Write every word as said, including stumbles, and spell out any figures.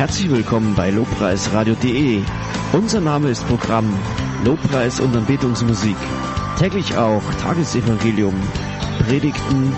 Herzlich willkommen bei lobpreisradio punkt de. Unser Name ist Programm Lobpreis und Anbetungsmusik. Täglich auch Tagesevangelium, Predigten,